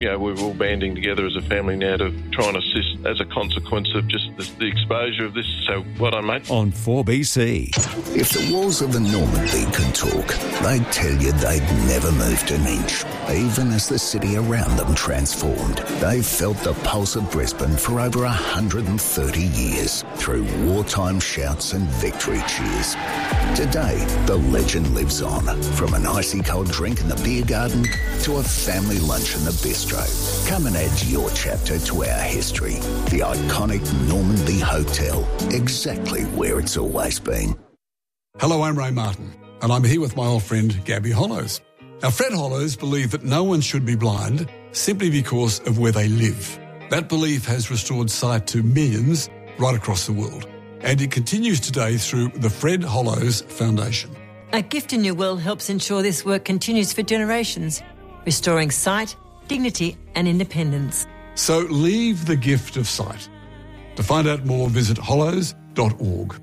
We're all banding together as a family now to try and assist as a consequence of just the exposure of this. So well done, mate. On 4BC. If the walls of the Normandy could talk, they'd tell you they'd never moved an inch. Even as the city around them transformed, they've felt the pulse of Brisbane for over 130 years through wartime shouts and victory cheers. Today, the legend lives on. From an icy cold drink in the beer garden to a family lunch in the bistro. Come and add your chapter to our history. The iconic Normandy Hotel, exactly where it's always been. Hello, I'm Ray Martin, and I'm here with my old friend Gabby Hollows. Now, Fred Hollows believe that no one should be blind simply because of where they live. That belief has restored sight to millions right across the world, and it continues today through the Fred Hollows Foundation. A gift in your will helps ensure this work continues for generations, restoring sight, dignity and independence. So leave the gift of sight. To find out more, visit hollows.org.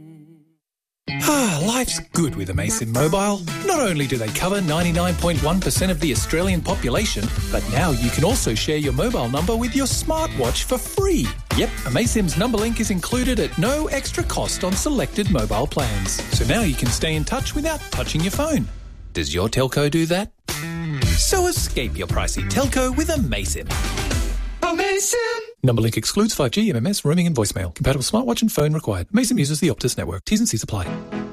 Life's good with Amaysim Mobile. Not only do they cover 99.1% of the Australian population, but now you can also share your mobile number with your smartwatch for free. Yep, Amaysim's number link is included at no extra cost on selected mobile plans. So now you can stay in touch without touching your phone. Does your telco do that? So escape your pricey telco with Amaysim. Amaysim! Number link excludes 5G, MMS, roaming and voicemail. Compatible smartwatch and phone required. Amaysim uses the Optus network. T's and C's apply.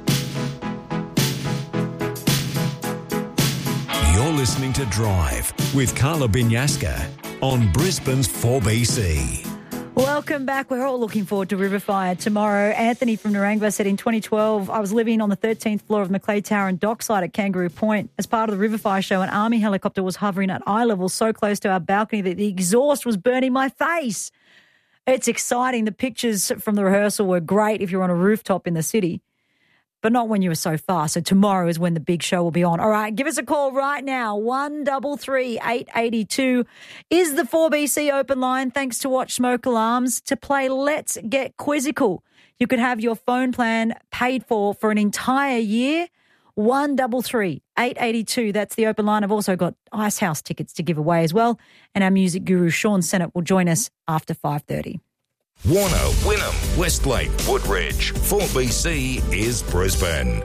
You're listening to Drive with Carla Binyaska on Brisbane's 4BC. Welcome back. We're all looking forward to Riverfire tomorrow. Anthony from Narangba said in 2012, I was living on the 13th floor of Macleay Tower and Dockside at Kangaroo Point. As part of the Riverfire show, an army helicopter was hovering at eye level so close to our balcony that the exhaust was burning my face. It's exciting. The pictures from the rehearsal were great if you're on a rooftop in the city, but not when you were so far. So tomorrow is when the big show will be on. All right, give us a call right now. 133 882 is the 4BC open line. Thanks to Watch Smoke Alarms to play Let's Get Quizzical. You could have your phone plan paid for an entire year. 133 882. That's the open line. I've also got Ice House tickets to give away as well. And our music guru, Sean Sennett, will join us after 5:30. Warner, Wynnum, Westlake, Woodridge. 4BC is Brisbane.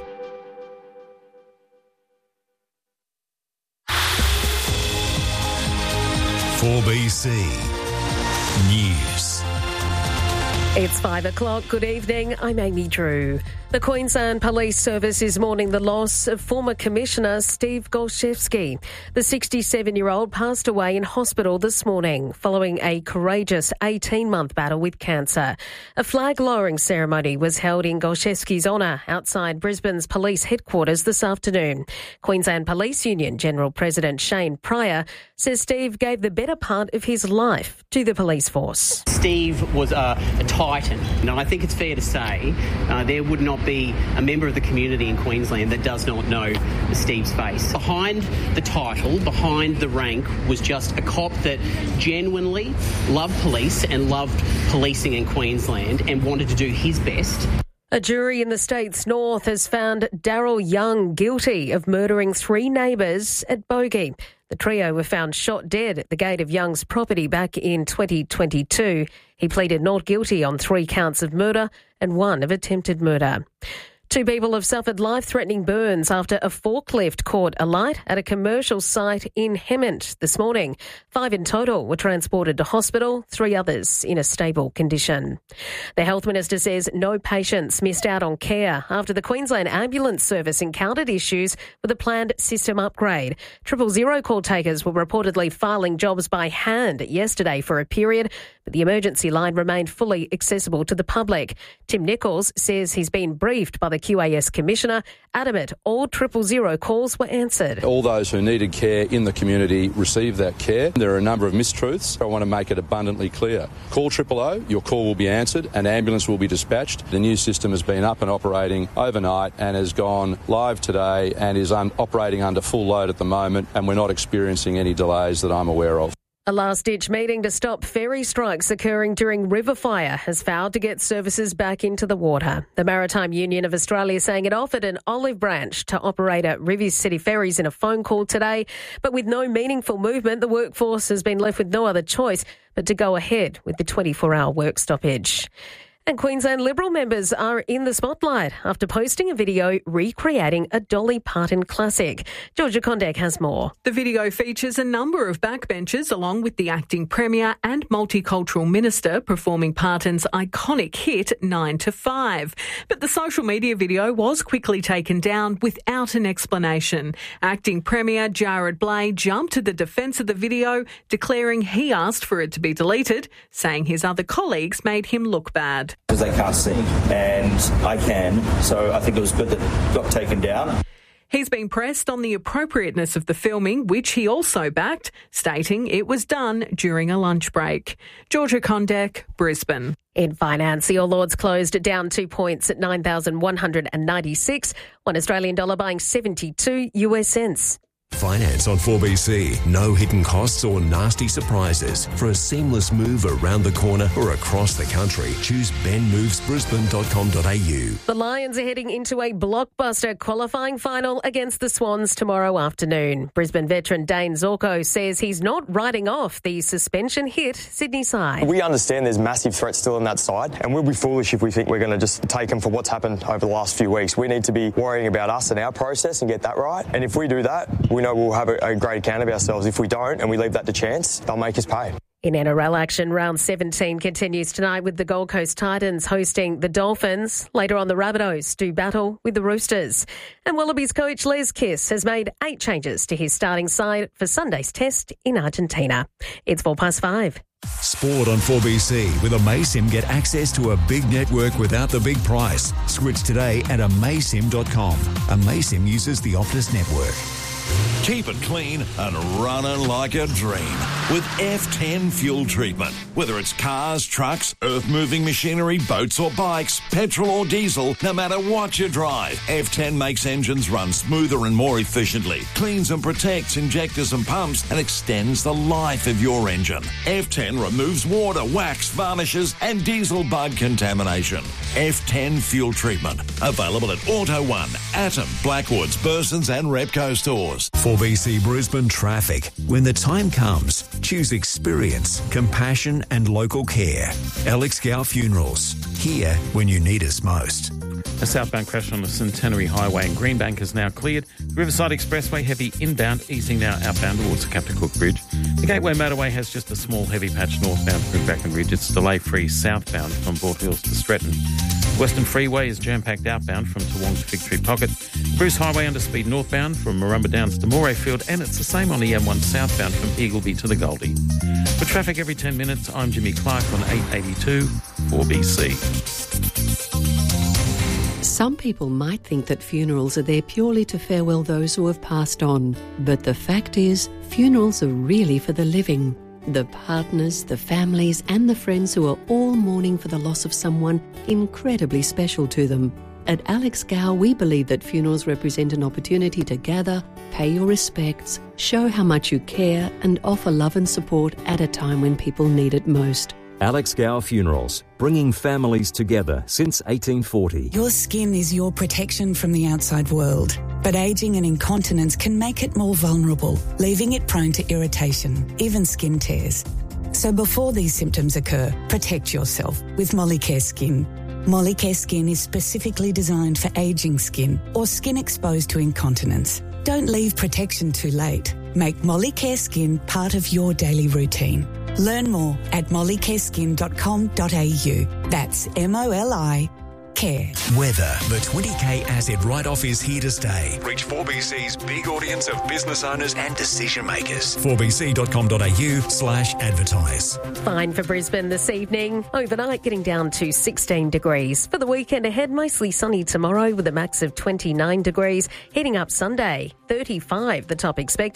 BC News. It's 5 o'clock. Good evening. I'm Amy Drew. The Queensland Police Service is mourning the loss of former Commissioner Steve Golchevsky. The 67-year-old passed away in hospital this morning following a courageous 18-month battle with cancer. A flag-lowering ceremony was held in Golchevsky's honour outside Brisbane's police headquarters this afternoon. Queensland Police Union General President Shane Pryor says Steve gave the better part of his life to the police force. Steve was a titan. And I think it's fair to say there would not be a member of the community in Queensland that does not know Steve's face. Behind the title, behind the rank, was just a cop that genuinely loved police and loved policing in Queensland and wanted to do his best. A jury in the state's north has found Daryl Young guilty of murdering 3 neighbours at Bogey. The trio were found shot dead at the gate of Young's property back in 2022. He pleaded not guilty on 3 counts of murder and 1 of attempted murder. 2 people have suffered life-threatening burns after a forklift caught alight at a commercial site in Hemmant this morning. 5 in total were transported to hospital, 3 others in a stable condition. The Health Minister says no patients missed out on care after the Queensland Ambulance Service encountered issues with a planned system upgrade. 000 call takers were reportedly filing jobs by hand yesterday for a period, but the emergency line remained fully accessible to the public. Tim Nichols says he's been briefed by the QAS Commissioner, adamant all 000 calls were answered. All those who needed care in the community received that care. There are a number of mistruths. I want to make it abundantly clear. Call 000, your call will be answered, an ambulance will be dispatched. The new system has been up and operating overnight and has gone live today and is operating under full load at the moment, and we're not experiencing any delays that I'm aware of. A last-ditch meeting to stop ferry strikes occurring during river fire has vowed to get services back into the water. The Maritime Union of Australia saying it offered an olive branch to operator Rivers City Ferries in a phone call today. But with no meaningful movement, the workforce has been left with no other choice but to go ahead with the 24-hour work stoppage. And Queensland Liberal members are in the spotlight after posting a video recreating a Dolly Parton classic. Georgia Condek has more. The video features a number of backbenchers along with the acting Premier and Multicultural Minister performing Parton's iconic hit 9 to 5. But the social media video was quickly taken down without an explanation. Acting Premier Jared Blay jumped to the defence of the video, declaring he asked for it to be deleted, saying his other colleagues made him look bad. Because they can't sing and I can, so I think it was good that it got taken down. He's been pressed on the appropriateness of the filming, which he also backed, stating it was done during a lunch break. Georgia Condek, Brisbane. In finance, the All Ords closed down 2 points at 9,196, one Australian dollar buying 72 US cents. Finance on 4BC. No hidden costs or nasty surprises. For a seamless move around the corner or across the country, choose benmovesbrisbane.com.au. The Lions are heading into a blockbuster qualifying final against the Swans tomorrow afternoon. Brisbane veteran Dane Zorko says he's not writing off the suspension hit Sydney side. We understand there's massive threats still on that side, and we'll be foolish if we think we're going to just take them for what's happened over the last few weeks. We need to be worrying about us and our process and get that right. And if we do that, we know we'll have a great account of ourselves. If we don't and we leave that to chance, they'll make us pay. In NRL action, round 17 continues tonight with the Gold Coast Titans hosting the Dolphins. Later on, the Rabbitohs do battle with the Roosters. And Wallabies coach Les Kiss has made 8 changes to his starting side for Sunday's test in Argentina. It's 5:04. Sport on 4BC. With Amaysim, get access to a big network without the big price. Switch today at amaysim.com. Amaysim uses the Optus network. Keep it clean and running like a dream with F10 fuel treatment. Whether it's cars, trucks, earth-moving machinery, boats or bikes, petrol or diesel, no matter what you drive, F10 makes engines run smoother and more efficiently, cleans and protects injectors and pumps, and extends the life of your engine. F10 removes water, wax, varnishes and diesel bug contamination. F10 fuel treatment. Available at Auto One, Atom, Blackwoods, Burson's and Repco stores. 4BC Brisbane traffic. When the time comes, choose experience, compassion and local care. Alex Gow Funerals. Here when you need us most. A southbound crash on the Centenary Highway in Greenbank is now cleared. Riverside Expressway heavy inbound, easing now outbound towards the Captain Cook Bridge. The Gateway Motorway has just a small heavy patch northbound through Brackenridge. It's delay-free southbound from Bald Hills to Stretton. Western Freeway is jam-packed outbound from Toowong to Fig Tree Pocket. Bruce Highway underspeed northbound from Marumba Downs to Morayfield, and it's the same on the M1 southbound from Eagleby to the Goldie. For traffic every 10 minutes, I'm Jimmy Clark on 882 4BC. Some people might think that funerals are there purely to farewell those who have passed on. But the fact is, funerals are really for the living. The partners, the families and the friends who are all mourning for the loss of someone incredibly special to them. At Alex Gow, we believe that funerals represent an opportunity to gather, pay your respects, show how much you care and offer love and support at a time when people need it most. Alex Gow Funerals, bringing families together since 1840. Your skin is your protection from the outside world, but ageing and incontinence can make it more vulnerable, leaving it prone to irritation, even skin tears. So before these symptoms occur, protect yourself with Molicare Skin. Molicare Skin is specifically designed for ageing skin or skin exposed to incontinence. Don't leave protection too late. Make Molicare Skin part of your daily routine. Learn more at mollycareskin.com.au. That's MOLI Care. Weather. The 20K Acid write-off is here to stay. Reach 4BC's big audience of business owners and decision makers. 4bc.com.au/advertise. Fine for Brisbane this evening. Overnight getting down to 16 degrees. For the weekend ahead, mostly sunny tomorrow with a max of 29 degrees. Heating up Sunday, 35 the top expected.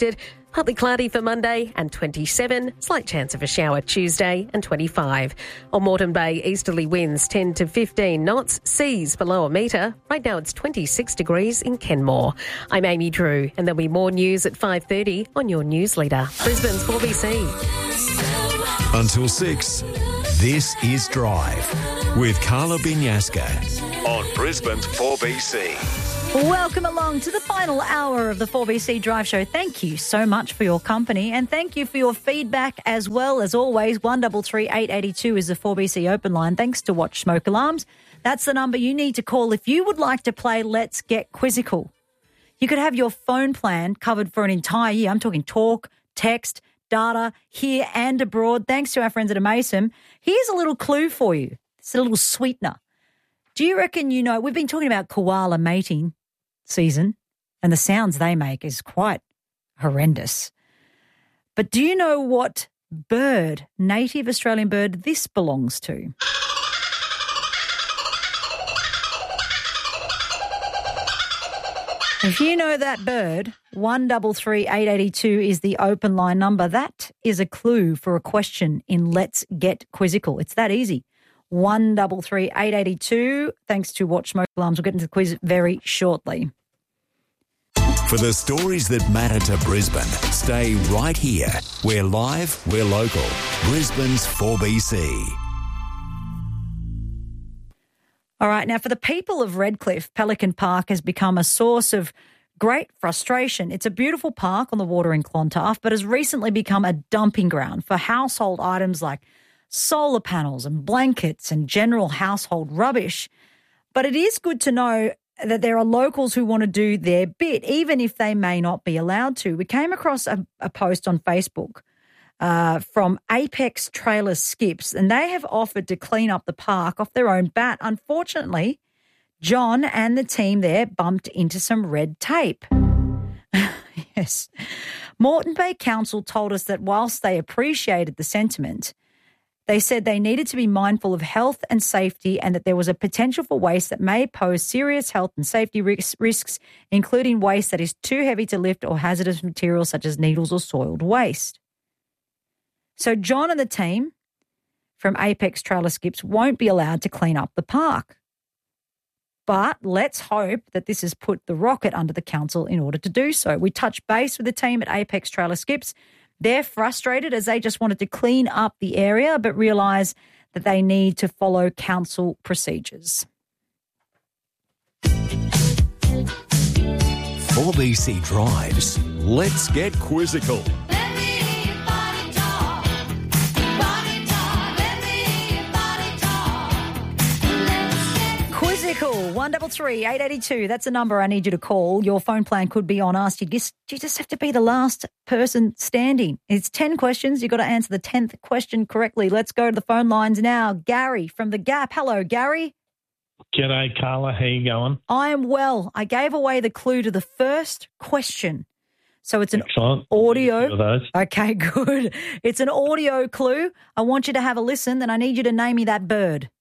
Partly cloudy for Monday and 27. Slight chance of a shower Tuesday and 25. On Moreton Bay, easterly winds 10 to 15 knots. Seas below a metre. Right now it's 26 degrees in Kenmore. I'm Amy Drew, and there'll be more news at 5:30 on your news leader. Brisbane's 4BC. Until 6, this is Drive with Carla Binyaska on Brisbane's 4BC. Welcome along to the final hour of the 4BC Drive Show. Thank you so much for your company, and thank you for your feedback as well. As always, 133 882 is the 4BC open line. Thanks to Watch Smoke Alarms. That's the number you need to call if you would like to play Let's Get Quizzical. You could have your phone plan covered for an entire year. I'm talking talk, text, data, here and abroad, thanks to our friends at Amaysim. Here's a little clue for you. It's a little sweetener. Do you reckon you know, we've been talking about koala mating season, and the sounds they make is quite horrendous. But do you know what bird, native Australian bird, this belongs to? If you know that bird, 133 882 is the open line number. That is a clue for a question in Let's Get Quizzical. It's that easy. 133 882. Thanks to Watch Smoke Alarms. We'll get into the quiz very shortly. For the stories that matter to Brisbane, stay right here. We're live, we're local. Brisbane's 4BC. All right, now for the people of Redcliffe, Pelican Park has become a source of great frustration. It's a beautiful park on the water in Clontarf, but has recently become a dumping ground for household items like solar panels and blankets and general household rubbish. But it is good to know that there are locals who want to do their bit, even if they may not be allowed to. We came across a post on Facebook from Apex Trailer Skips, and they have offered to clean up the park off their own bat. Unfortunately, John and the team there bumped into some red tape. Yes. Moreton Bay Council told us that whilst they appreciated the sentiment, they said they needed to be mindful of health and safety, and that there was a potential for waste that may pose serious health and safety risks, including waste that is too heavy to lift or hazardous materials such as needles or soiled waste. So John and the team from Apex Trailer Skips won't be allowed to clean up the park. But let's hope that this has put the rocket under the council in order to do so. We touched base with the team at Apex Trailer Skips. They're frustrated as they just wanted to clean up the area but realise that they need to follow council procedures. 4BC Drives. Let's get quizzical. Quizzical, 133 882. That's a number I need you to call. Your phone plan could be on us. You just have to be the last person standing. It's 10 questions. You've got to answer the 10th question correctly. Let's go to the phone lines now. Gary from The Gap. Hello, Gary. G'day, Carla. How you going? I am well. I gave away the clue to the first question. So it's an Excellent. audio. Okay, good. It's an audio clue. I want you to have a listen, then I need you to name me that bird.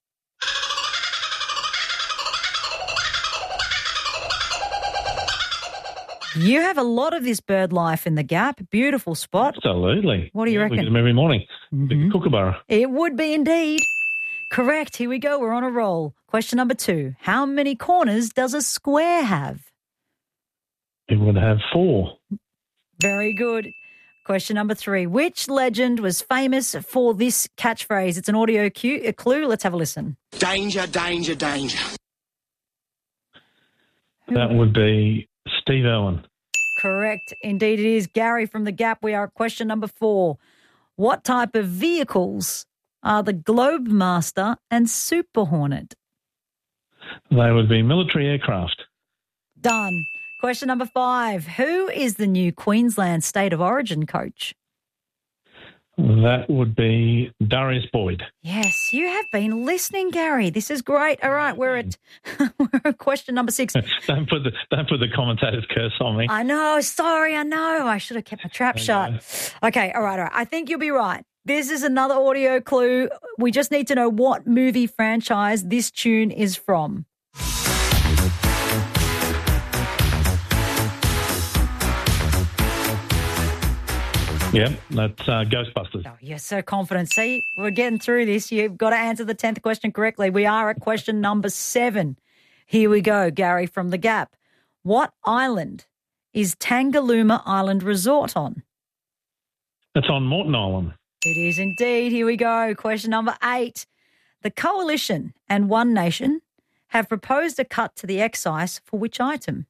You have a lot of this bird life in The Gap. Beautiful spot. Absolutely. What do you reckon? We get them every morning. The Kookaburra. It would be indeed. Correct. Here we go. We're on a roll. Question number 2. How many corners does a square have? It would have 4. Very good. Question number 3. Which legend was famous for this catchphrase? It's an audio clue. Let's have a listen. Danger, danger, danger. That would be Steve Irwin. Correct. Indeed it is. Gary from The Gap. We are at question number 4. What type of vehicles are the Globemaster and Super Hornet? They would be military aircraft. Done. Question number 5. Who is the new Queensland State of Origin coach? That would be Darius Boyd. Yes, you have been listening, Gary. This is great. All right, we're at question number 6. Don't put the commentator's curse on me. I know. Sorry, I know. I should have kept my trap shut. Okay, all right. I think you'll be right. This is another audio clue. We just need to know what movie franchise this tune is from. Yep, that's Ghostbusters. Oh, you're so confident. See, we're getting through this. You've got to answer the 10th question correctly. We are at question number 7. Here we go, Gary from The Gap. What island is Tangalooma Island Resort on? It's on Moreton Island. It is indeed. Here we go. Question number 8. The Coalition and One Nation have proposed a cut to the excise for which item?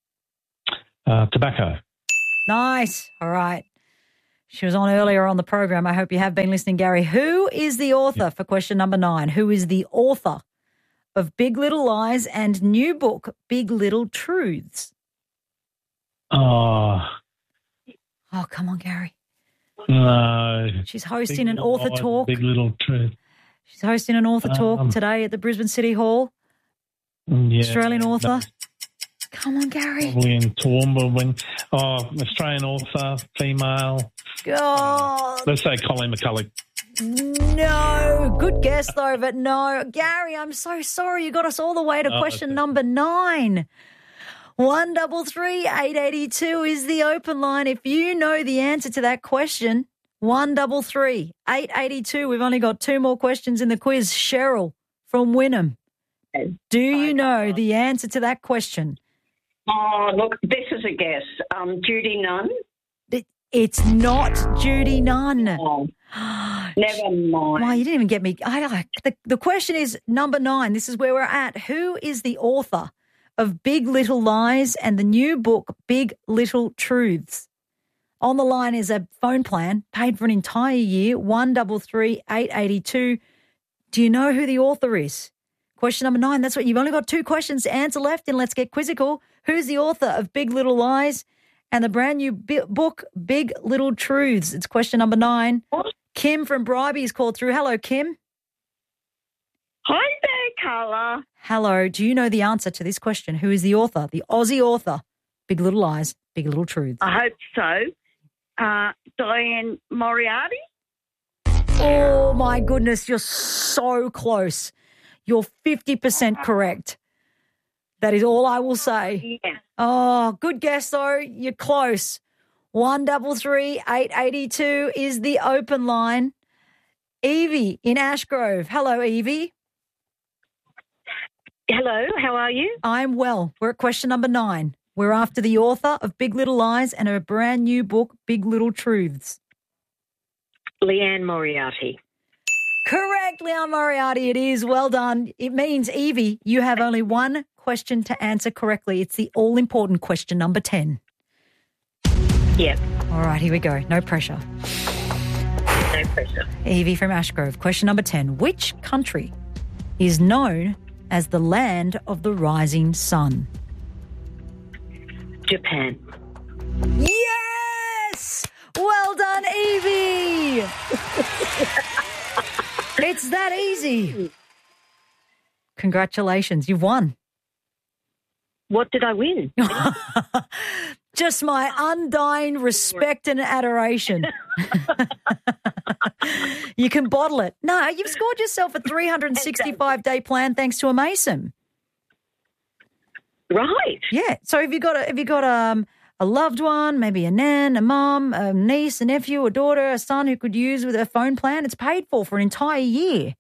Tobacco. Nice. All right. She was on earlier on the program. I hope you have been listening, Gary. Who is the author for question number 9? Who is the author of Big Little Lies and new book, Big Little Truths? Oh, come on, Gary. No. She's hosting an author talk. Big Little Truth. She's hosting an author talk today at the Brisbane City Hall. Yeah, Australian author. Come on, Gary. Probably in Toowoomba. Australian author, female. God. Let's say Colleen McCulloch. No. Good guess, though, but no. Gary, I'm so sorry. You got us all the way to question number 9. 133 882 is the open line. If you know the answer to that question, 133 882. We've only got 2 more questions in the quiz. Cheryl from Wynnum. Do you know the answer to that question? Oh, look, this is a guess. Judy Nunn? It's not Judy Nunn. Oh, never mind. Why, you didn't even get me. The question is number 9. This is where we're at. Who is the author of Big Little Lies and the new book, Big Little Truths? On the line is a phone plan paid for an entire year, 133 882. Do you know who the author is? Question number 9. That's what you've only got 2 questions to answer left, and let's get quizzical. Who's the author of Big Little Lies and the brand new book, Big Little Truths? It's question number 9. Kim from Bribey's called through. Hello, Kim. Hi there, Carla. Hello. Do you know the answer to this question? Who is the author, the Aussie author, Big Little Lies, Big Little Truths? I hope so. Diane Moriarty? Oh, my goodness. You're so close. You're 50% correct. That is all I will say. Yeah. Oh, good guess, though. You're close. 133 882 is the open line. Evie in Ashgrove. Hello, Evie. Hello, how are you? I'm well. We're at question number 9. We're after the author of Big Little Lies and her brand new book, Big Little Truths. Leanne Moriarty. Correct, Leanne Moriarty. It is. Well done. It means, Evie, you have only 1 question to answer correctly. It's the all-important question number 10. Yep. All right, here we go. No pressure. No pressure. Evie from Ashgrove. Question number 10. Which country is known as the land of the rising sun? Japan. Yes! Well done, Evie! It's that easy. Congratulations. You've won. What did I win? Just my undying respect and adoration. You can bottle it. No, you've scored yourself a 365-day plan thanks to Amasim. Right. Yeah. So have you got a loved one, maybe a nan, a mum, a niece, a nephew, a daughter, a son who could use with a phone plan? It's paid for an entire year.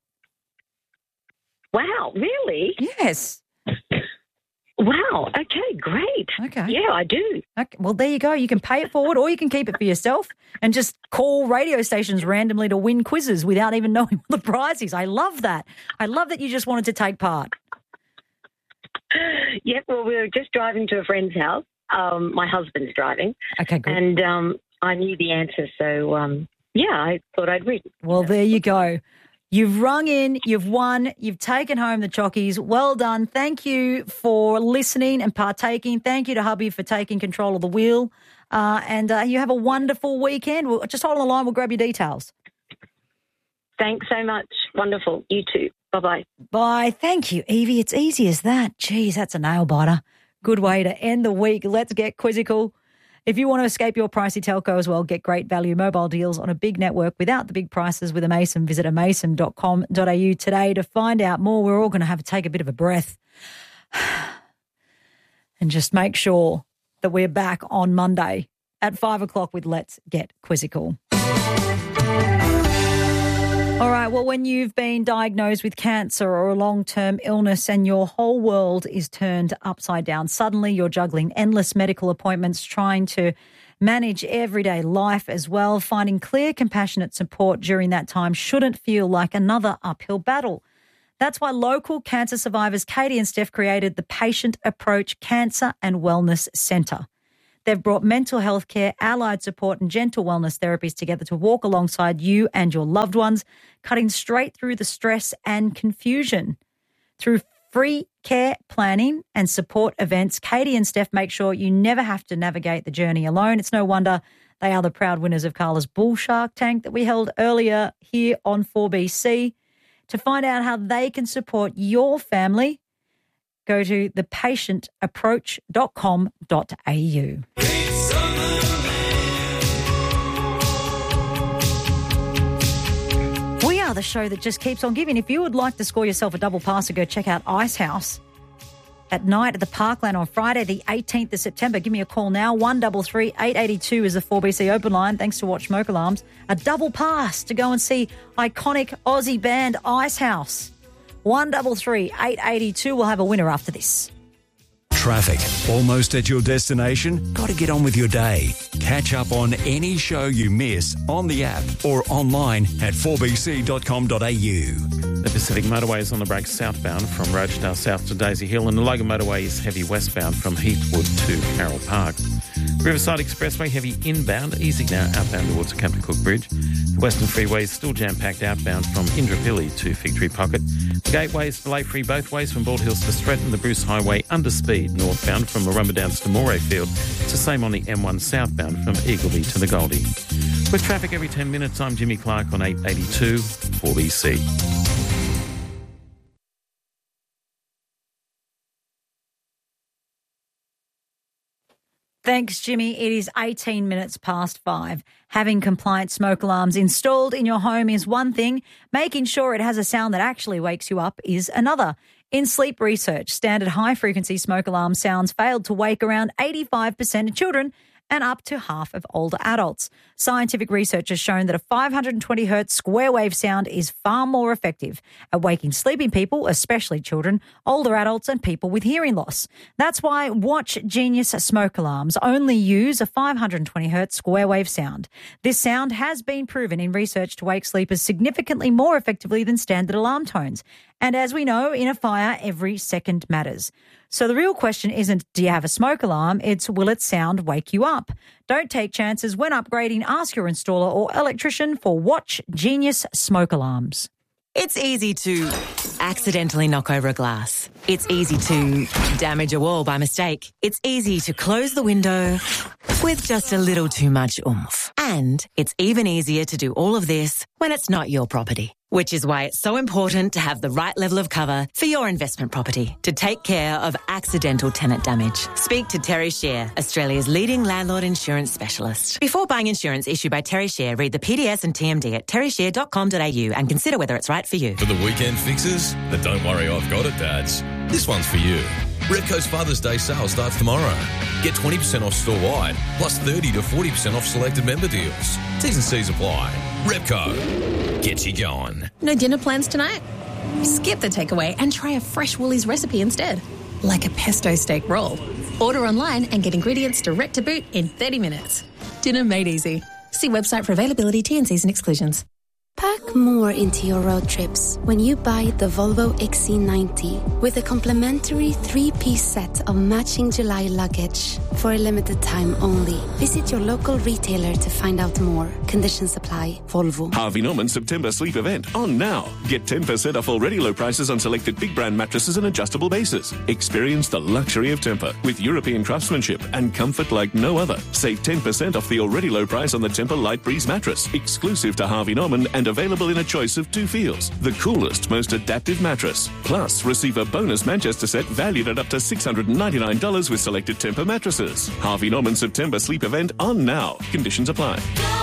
Wow, really? Yes. Wow, okay, great. Okay. Yeah, I do. Okay. Well, there you go. You can pay it forward or you can keep it for yourself and just call radio stations randomly to win quizzes without even knowing what the prize is. I love that. I love that you just wanted to take part. Yeah, well, we were just driving to a friend's house. My husband's driving. Okay, good. And I knew the answer, so, yeah, I thought I'd read. Well, there you go. You've rung in, you've won, you've taken home the chockies. Well done. Thank you for listening and partaking. Thank you to hubby for taking control of the wheel. And you have a wonderful weekend. We'll just hold on the line. We'll grab your details. Thanks so much. Wonderful. You too. Bye-bye. Bye. Thank you, Evie. It's easy as that. Geez, that's a nail biter. Good way to end the week. Let's get quizzical. If you want to escape your pricey telco as well, get great value mobile deals on a big network without the big prices with Amasim. Visit amasim.com.au today to find out more. We're all going to have to take a bit of a breath and just make sure that we're back on Monday at 5 o'clock with Let's Get Quizzical. All right, well, when you've been diagnosed with cancer or a long-term illness and your whole world is turned upside down, suddenly you're juggling endless medical appointments, trying to manage everyday life as well. Finding clear, compassionate support during that time shouldn't feel like another uphill battle. That's why local cancer survivors Katie and Steph created the Patient Approach Cancer and Wellness Centre. They've brought mental health care, allied support and gentle wellness therapies together to walk alongside you and your loved ones, cutting straight through the stress and confusion. Through free care planning and support events, Katie and Steph make sure you never have to navigate the journey alone. It's no wonder they are the proud winners of Carla's Bull Shark Tank that we held earlier here on 4BC. To find out how they can support your family, go to thepatientapproach.com.au. We are the show that just keeps on giving. If you would like to score yourself a double pass to go check out Icehouse at night at the Parkland on Friday, the 18th of September, give me a call now. 133 882 is the 4BC open line. Thanks to Watch Smoke Alarms. A double pass to go and see iconic Aussie band Icehouse. 133 882. We'll have a winner after this. Traffic. Almost at your destination? Got to get on with your day. Catch up on any show you miss on the app or online at 4bc.com.au. The Pacific Motorway is on the brakes southbound from Rochedale South to Daisy Hill, and the Logan Motorway is heavy westbound from Heathwood to Carroll Park. Riverside Expressway heavy inbound, easing now outbound towards the Captain Cook Bridge. The Western Freeway is still jam-packed outbound from Indooroopilly to Fig Tree Pocket. The Gateway is delay-free both ways from Bald Hills to Stretton. The Bruce Highway under speed northbound from Marumba Downs to Morayfield. It's the same on the M1 southbound from Eagleby to the Goldie. With traffic every 10 minutes, I'm Jimmy Clark on 882 4BC. Thanks, Jimmy. It is 18 minutes past 5. Having compliant smoke alarms installed in your home is one thing. Making sure it has a sound that actually wakes you up is another. In sleep research, standard high-frequency smoke alarm sounds failed to wake around 85% of children and up to half of older adults. Scientific research has shown that a 520 hertz square wave sound is far more effective at waking sleeping people, especially children, older adults and people with hearing loss. That's why Watch Genius smoke alarms only use a 520 hertz square wave sound. This sound has been proven in research to wake sleepers significantly more effectively than standard alarm tones. And as we know, in a fire, every second matters. So the real question isn't, do you have a smoke alarm? It's, will its sound wake you up? Don't take chances when upgrading. Ask your installer or electrician for Watch Genius smoke alarms. It's easy to accidentally knock over a glass. It's easy to damage a wall by mistake. It's easy to close the window with just a little too much oomph. And it's even easier to do all of this when it's not your property. Which is why it's so important to have the right level of cover for your investment property to take care of accidental tenant damage. Speak to Terry Share, Australia's leading landlord insurance specialist. Before buying insurance issued by Terry Share, read the PDS and TMD at terryshare.com.au and consider whether it's right for you. For the weekend fixes, then don't worry, I've got it, Dads. This one's for you. Repco's Father's Day sale starts tomorrow. Get 20% off store-wide, plus 30 to 40% off selected member deals. T's and C's apply. Repco. Get you going. No dinner plans tonight? Skip the takeaway and try a fresh Woolies recipe instead. Like a pesto steak roll. Order online and get ingredients direct to boot in 30 minutes. Dinner made easy. See website for availability, T&Cs and exclusions. Pack more into your road trips when you buy the Volvo XC90 with a complimentary 3-piece set of matching July luggage for a limited time only. Visit your local retailer to find out more. Conditions apply. Volvo. Harvey Norman September sleep event on now. Get 10% off already low prices on selected big brand mattresses and adjustable bases. Experience the luxury of Tempur with European craftsmanship and comfort like no other. Save 10% off the already low price on the Tempur Light Breeze mattress, exclusive to Harvey Norman and available in a choice of 2 feels. The coolest, most adaptive mattress. Plus, receive a bonus Manchester set valued at up to $699 with selected Tempur mattresses. Harvey Norman September sleep event on now. Conditions apply.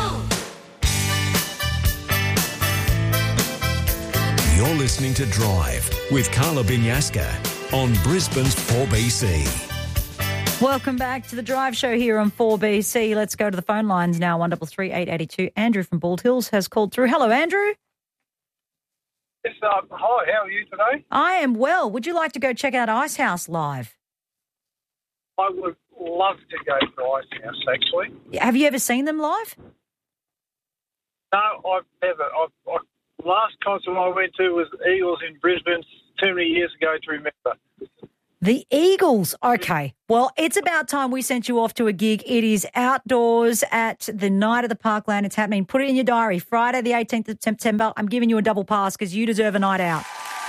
You're listening to Drive with Carla Binyaska on Brisbane's 4BC. Welcome back to the Drive Show here on 4BC. Let's go to the phone lines now. 133 882. Andrew from Bald Hills has called through. Hello, Andrew. Yes, hi, how are you today? I am well. Would you like to go check out Icehouse live? I would love to go to Icehouse, actually. Have you ever seen them live? No, I've never. Last concert I went to was Eagles in Brisbane too many years ago to remember. The Eagles. Okay. Well, it's about time we sent you off to a gig. It is outdoors at the Night of the Parkland. It's happening. Put it in your diary. Friday the 18th of September. I'm giving you a double pass because you deserve a night out.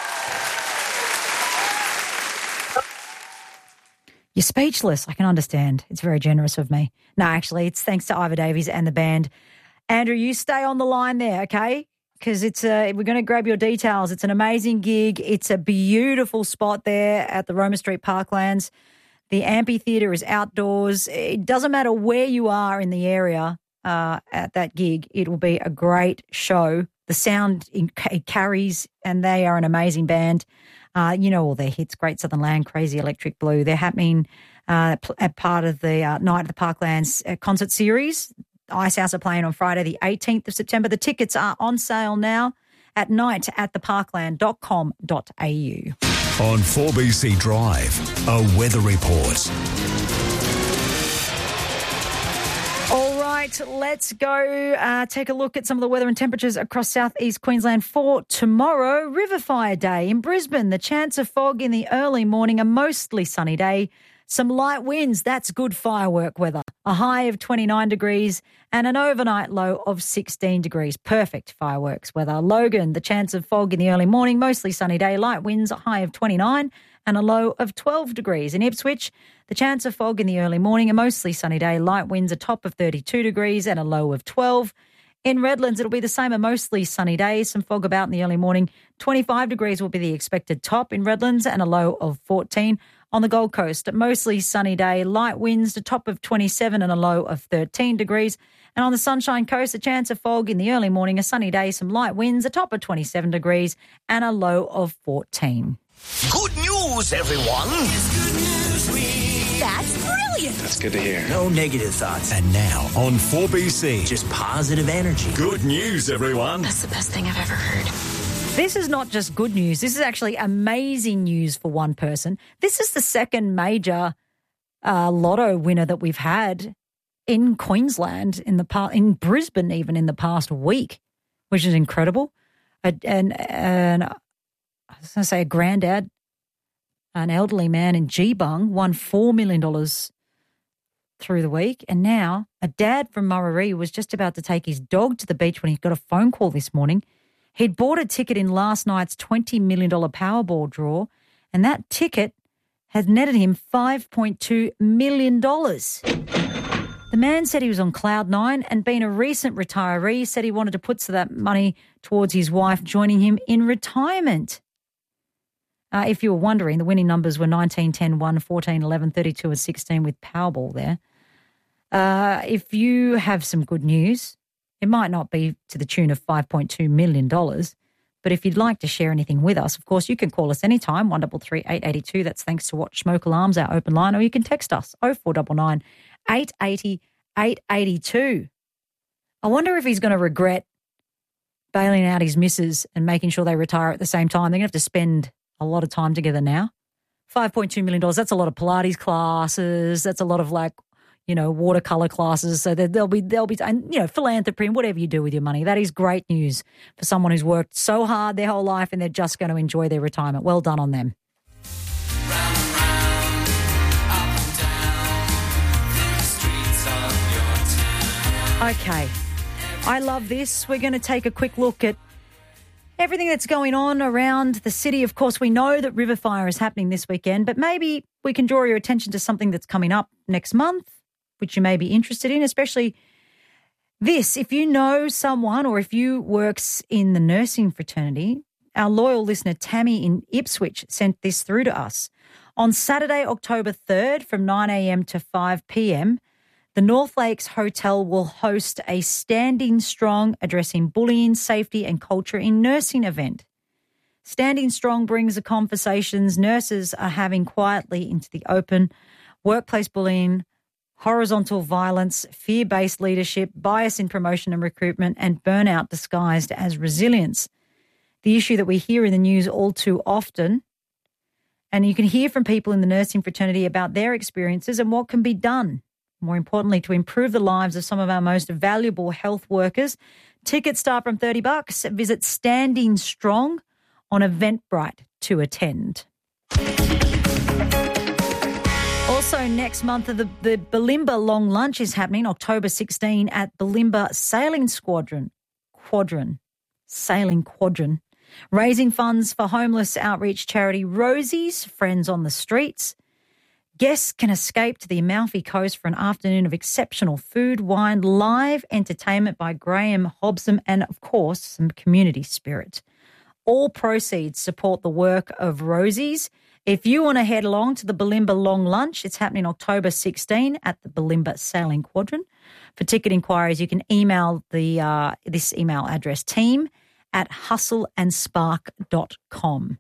You're speechless. I can understand. It's very generous of me. No, actually, it's thanks to Ivor Davies and the band. Andrew, you stay on the line there, okay? Because we're going to grab your details. It's an amazing gig. It's a beautiful spot there at the Roma Street Parklands. The amphitheatre is outdoors. It doesn't matter where you are in the area at that gig. It will be a great show. The sound it carries, and they are an amazing band. You know all their hits, Great Southern Land, Crazy Electric Blue. They're happening at part of the Night of the Parklands concert series. Icehouse are playing on Friday the 18th of September. The tickets are on sale now at nightattheparkland.com.au. On 4BC Drive, a weather report. All right, let's go take a look at some of the weather and temperatures across southeast Queensland for tomorrow. River Fire Day in Brisbane. The chance of fog in the early morning, a mostly sunny day. Some light winds, that's good firework weather. A high of 29 degrees and an overnight low of 16 degrees. Perfect fireworks weather. Logan, the chance of fog in the early morning, mostly sunny day. Light winds, a high of 29 and a low of 12 degrees. In Ipswich, the chance of fog in the early morning, a mostly sunny day. Light winds, a top of 32 degrees and a low of 12. In Redlands, it'll be the same, a mostly sunny day. Some fog about in the early morning. 25 degrees will be the expected top in Redlands and a low of 14. On the Gold Coast, a mostly sunny day, light winds, a top of 27 and a low of 13 degrees. And on the Sunshine Coast, a chance of fog in the early morning, a sunny day, some light winds, a top of 27 degrees and a low of 14. Good news, everyone. That's brilliant. That's good to hear. No negative thoughts. And now on 4BC, Just positive energy. good news, everyone. That's the best thing I've ever heard. This is not just good news. This is actually amazing news for one person. This is the second major lotto winner that we've had in Queensland, in Brisbane even in the past week, which is incredible. And I was going to say a granddad, an elderly man in Geebung won $4 million through the week. And now a dad from Murarrie was just about to take his dog to the beach when he got a phone call this morning. He'd bought a ticket in last night's $20 million Powerball draw, and that ticket has netted him $5.2 million. The man said he was on cloud nine, and being a recent retiree, said he wanted to put some of that money towards his wife joining him in retirement. If you were wondering, the winning numbers were 19, 10, 1, 14, 11, 32 and 16 with Powerball there. If you have some good news, it might not be to the tune of $5.2 million, but if you'd like to share anything with us, of course, you can call us anytime, 1338 882. That's thanks to Watch Smoke Alarms, our open line, or you can text us, 0499 880 882. I wonder if he's going to regret bailing out his missus and making sure they retire at the same time. They're going to have to spend a lot of time together now. $5.2 million, that's a lot of Pilates classes, that's a lot of watercolour classes. So there'll be, and, philanthropy and whatever you do with your money. That is great news for someone who's worked so hard their whole life and they're just going to enjoy their retirement. Well done on them. Okay. I love this. We're going to take a quick look at everything that's going on around the city. Of course, we know that River Fire is happening this weekend, but maybe we can draw your attention to something that's coming up next month, which you may be interested in, especially this. If you know someone or if you works in the nursing fraternity, our loyal listener Tammy in Ipswich sent this through to us. On Saturday, October 3rd from 9 a.m. to 5 p.m, the North Lakes Hotel will host a Standing Strong addressing bullying, safety and culture in nursing event. Standing Strong brings the conversations nurses are having quietly into the open workplace bullying, horizontal violence, fear-based leadership, bias in promotion and recruitment, and burnout disguised as resilience. The issue that we hear in the news all too often, and you can hear from people in the nursing fraternity about their experiences and what can be done, more importantly, to improve the lives of some of our most valuable health workers. Tickets start from $30. Visit Standing Strong on Eventbrite to attend. Also, next month, the Bulimba Long Lunch is happening, October 16, at Bulimba Sailing Quadrant, raising funds for homeless outreach charity Rosie's Friends on the Streets. Guests can escape to the Amalfi Coast for an afternoon of exceptional food, wine, live entertainment by Graham Hobson, and, of course, some community spirit. All proceeds support the work of Rosie's. If you want to head along to the Bulimba Long Lunch, it's happening October 16 at the Bulimba Sailing Quadrant. For ticket inquiries, you can email this email address, team@hustleandspark.com.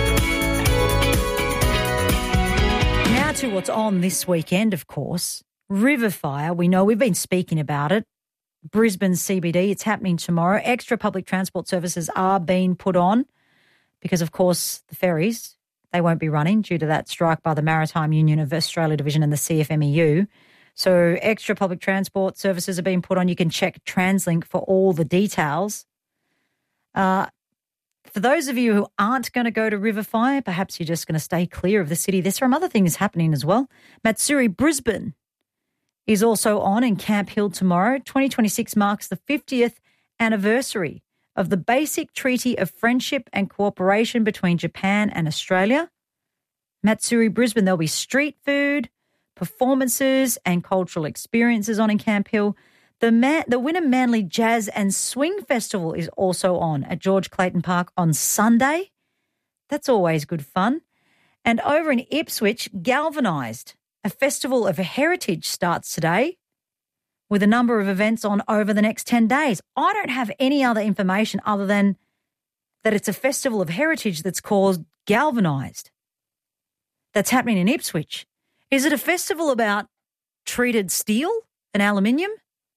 Now to what's on this weekend, of course. River Fire, we know we've been speaking about it. Brisbane CBD, it's happening tomorrow. Extra public transport services are being put on because, of course, the ferries, they won't be running due to that strike by the Maritime Union of Australia Division and the CFMEU. So extra public transport services are being put on. You can check TransLink for all the details. For those of you who aren't going to go to River Fire, perhaps you're just going to stay clear of the city. There's some other things happening as well. Matsuri Brisbane is also on in Camp Hill tomorrow. 2026 marks the 50th anniversary of the Basic Treaty of Friendship and Cooperation between Japan and Australia. Matsuri Brisbane, there'll be street food, performances and cultural experiences on in Camp Hill. The Wynnum Manly Jazz and Swing Festival is also on at George Clayton Park on Sunday. That's always good fun. And over in Ipswich, Galvanised, a festival of heritage, starts today with a number of events on over the next 10 days. I don't have any other information other than that it's a festival of heritage that's called Galvanised that's happening in Ipswich. Is it a festival about treated steel and aluminium?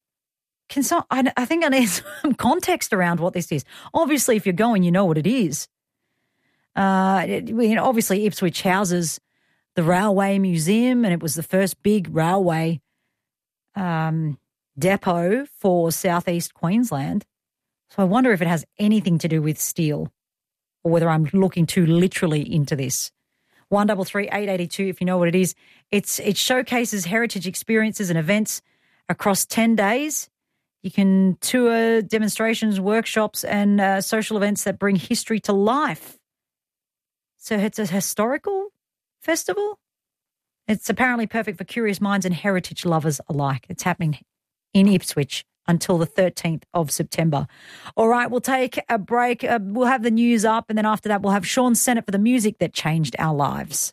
I think I need some context around what this is. Obviously, if you're going, you know what it is. Obviously, Ipswich houses the Railway Museum, and it was the first big railway depot for southeast Queensland. So I wonder if it has anything to do with steel or whether I'm looking too literally into this. 133 882 if you know what it is. It showcases heritage experiences and events across 10 days. You can tour demonstrations, workshops and social events that bring history to life. So it's a historical festival. It's apparently perfect for curious minds and heritage lovers alike. It's happening in Ipswich until the 13th of September. All right, we'll take a break. We'll have the news up, and then after that we'll have Sean Sennett for the music that changed our lives.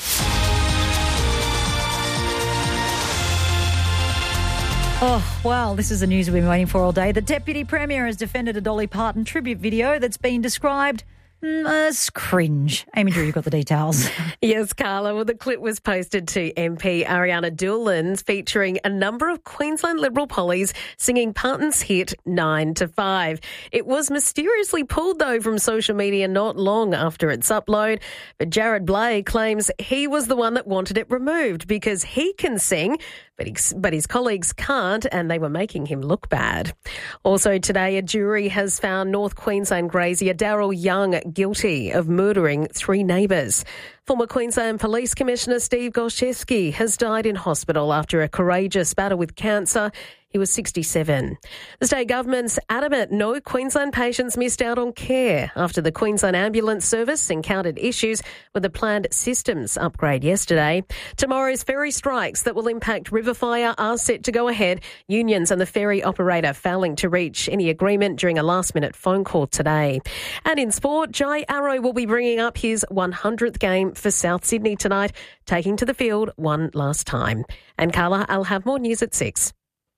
Oh, well, this is the news we've been waiting for all day. The Deputy Premier has defended a Dolly Parton tribute video that's been described as cringe. Amy Drew, you've got the details. Yes, Carla. Well, the clip was posted to MP Ariana Doolan featuring a number of Queensland Liberal pollies singing Parton's hit 9 to 5. It was mysteriously pulled, though, from social media not long after its upload. But Jared Blay claims he was the one that wanted it removed because he can sing, but his colleagues can't, and they were making him look bad. Also today, a jury has found North Queensland grazier Daryl Young guilty of murdering 3 neighbours. Former Queensland Police Commissioner Steve Golszewski has died in hospital after a courageous battle with cancer. He was 67. The state government's adamant no Queensland patients missed out on care after the Queensland Ambulance Service encountered issues with a planned systems upgrade yesterday. Tomorrow's ferry strikes that will impact River Fire are set to go ahead. Unions and the ferry operator failing to reach any agreement during a last-minute phone call today. And in sport, Jai Arrow will be bringing up his 100th game for South Sydney tonight, taking to the field one last time. And Carla, I'll have more news at 6.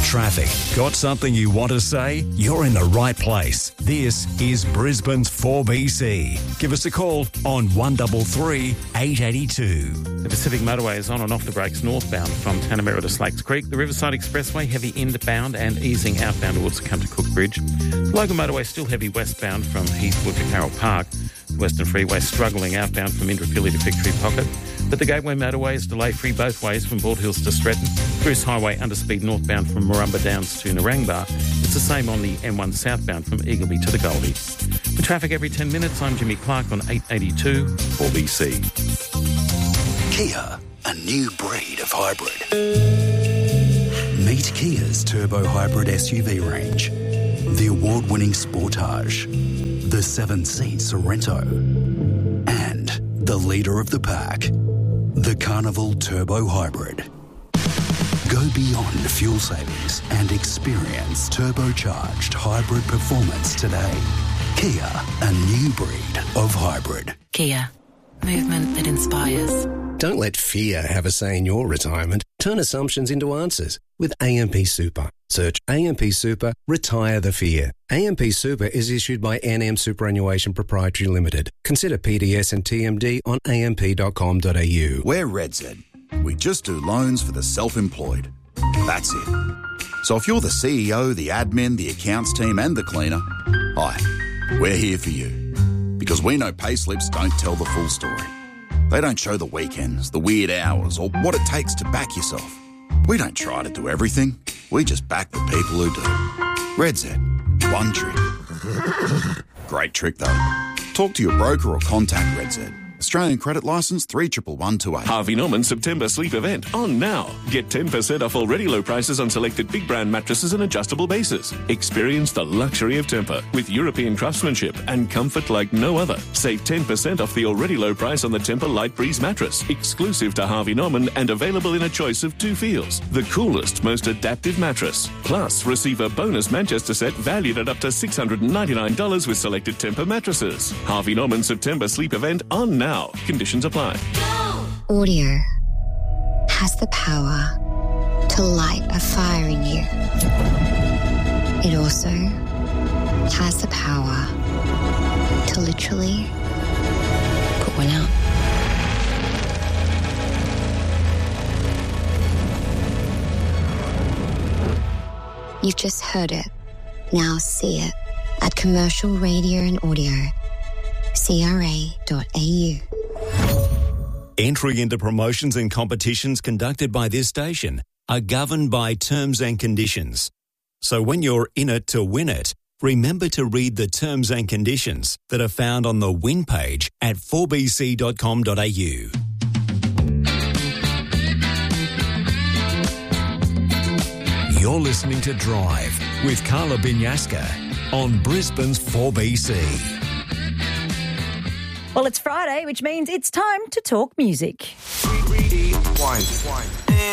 traffic. Got something you want to say? You're in the right place. This is Brisbane's 4BC. Give us a call on 133 882. The Pacific Motorway is on and off the brakes northbound from Tanamera to Slakes Creek. The Riverside Expressway heavy inbound and easing outbound towards the Country Cook Bridge. The Logan Motorway still heavy westbound from Heathwood to Carroll Park. The Western Freeway struggling outbound from Indooroopilly to Victory Pocket. But the Gateway Motorway is delay-free both ways from Bald Hills to Stretton. Bruce Highway underspeed northbound from Murrumba Downs to Narangba. It's the same on the M1 southbound from Eagleby to the Goldie. For traffic every 10 minutes, I'm Jimmy Clark on 882 4BC. Kia, a new breed of hybrid. Meet Kia's turbo hybrid SUV range. The award-winning Sportage, the 7-seat Sorento, and the leader of the pack, the Carnival Turbo Hybrid. Go beyond fuel savings and experience turbocharged hybrid performance today. Kia, a new breed of hybrid. Kia, movement that inspires. Don't let fear have a say in your retirement. Turn assumptions into answers with AMP Super. Search AMP Super, retire the fear. AMP Super is issued by NM Superannuation Proprietary Limited. Consider PDS and TMD on amp.com.au. We're RedZ. We just do loans for the self-employed. That's it. So if you're the CEO, the admin, the accounts team and the cleaner, hi, we're here for you. Because we know payslips don't tell the full story. They don't show the weekends, the weird hours, or what it takes to back yourself. We don't try to do everything. We just back the people who do. RedZ. One trick. Great trick, though. Talk to your broker or contact RedZ. Australian credit licence 311128. Harvey Norman September sleep event on now. Get 10% off already low prices on selected big brand mattresses and adjustable bases. Experience the luxury of Tempur with European craftsmanship and comfort like no other. Save 10% off the already low price on the Tempur Light Breeze mattress, exclusive to Harvey Norman and available in a choice of 2 feels. The coolest, most adaptive mattress. Plus, receive a bonus Manchester set valued at up to $699 with selected Tempur mattresses. Harvey Norman September sleep event on now. Conditions apply. Audio has the power to light a fire in you. It also has the power to literally put one out. You've just heard it. Now see it at Commercial Radio and Audio. CRA.au. Entry into promotions and competitions conducted by this station are governed by terms and conditions. So when you're in it to win it, remember to read the terms and conditions that are found on the win page at 4bc.com.au. You're listening to Drive with Carla Binyaska on Brisbane's 4BC. Well, it's Friday, which means it's time to talk music. Rewind.